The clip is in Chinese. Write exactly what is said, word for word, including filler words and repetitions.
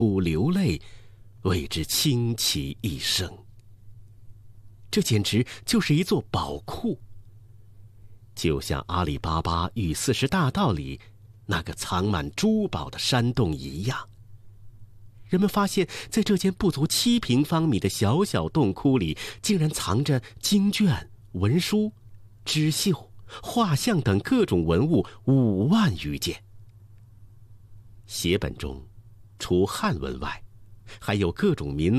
母流泪，为之倾其一生。这简直就是一座宝库，就像阿里巴巴与四十大盗里那个藏满珠宝的山洞一样。人们发现，在这间不足七平方米的小小洞窟里，竟然藏着经卷、文书、织绣、画像等各种文物五万余件。写本中，除汉文外，还有各种民